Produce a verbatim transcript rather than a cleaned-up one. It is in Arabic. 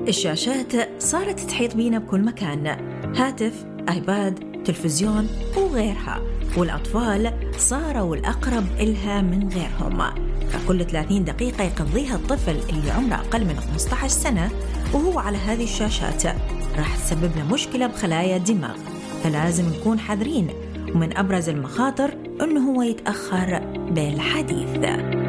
الشاشات صارت تحيط بينا بكل مكان، هاتف، آيباد، تلفزيون وغيرها، والأطفال صاروا الأقرب إلها من غيرهم. فكل ثلاثين دقيقة يقضيها الطفل اللي عمره أقل من خمسة عشر سنة وهو على هذه الشاشات راح تسبب له مشكلة بخلايا الدماغ، فلازم نكون حذرين. ومن أبرز المخاطر أنه هو يتأخر بالحديث.